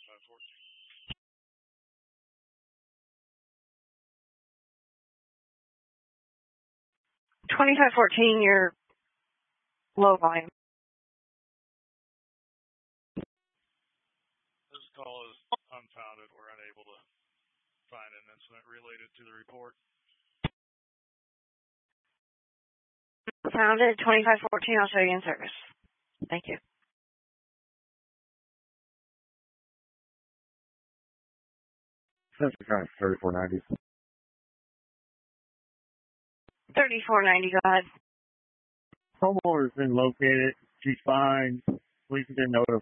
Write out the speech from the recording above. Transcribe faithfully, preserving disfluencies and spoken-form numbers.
twenty-five fourteen, you're low volume. This call is unfounded. We're unable to find an incident related to the report. Founded twenty-five fourteen, I'll show you in service. Thank you. Central County thirty-four ninety. thirty-four ninety, go ahead. Homeowner's been located. She's fine. Police have been notified.